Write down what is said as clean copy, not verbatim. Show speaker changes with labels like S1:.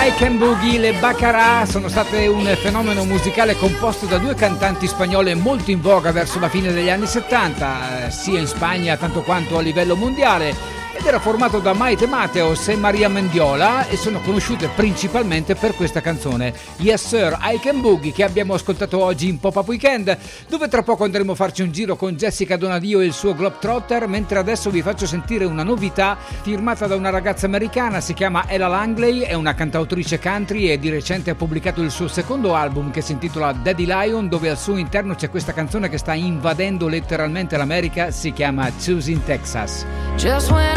S1: I Can Boogie, le Baccarat sono state un fenomeno musicale composto da due cantanti spagnole molto in voga verso la fine degli anni 70, sia in Spagna tanto quanto a livello mondiale, ed era formato da Maite Mateos e Maria Mendiola e sono conosciute principalmente per questa canzone Yes Sir, I Can Boogie, che abbiamo ascoltato oggi in Pop-Up Weekend, dove tra poco andremo a farci un giro con Jessica Donadio e il suo Globetrotter, mentre adesso vi faccio sentire una novità firmata da una ragazza americana, si chiama Ella Langley, è una cantautrice country e di recente ha pubblicato il suo secondo album che si intitola Daddy Lion, dove al suo interno c'è questa canzone che sta invadendo letteralmente l'America, si chiama Choosing Texas.
S2: Just when